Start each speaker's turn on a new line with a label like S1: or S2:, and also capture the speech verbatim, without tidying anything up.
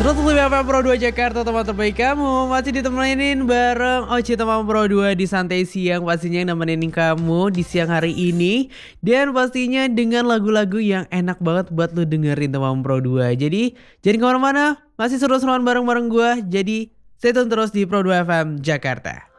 S1: seratus lima F M Pro dua Jakarta, teman terbaik kamu. Masih ditemenin bareng Oci teman Pro dua di Santai Siang. Pastinya yang nemenin kamu di siang hari ini. Dan pastinya dengan lagu-lagu yang enak banget buat lu dengerin teman Pro dua. Jadi jangan kemana-mana, masih seru-seruan bareng-bareng gue. Jadi stay tune terus di Pro dua F M Jakarta.